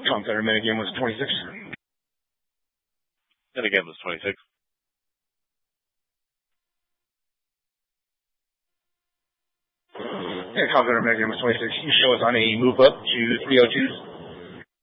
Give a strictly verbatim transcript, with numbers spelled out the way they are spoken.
Tom said our minigame was twenty-six. Minigame was twenty-six. Yeah, Tom said our minigame was twenty-six. You show us on a move up to three oh twos.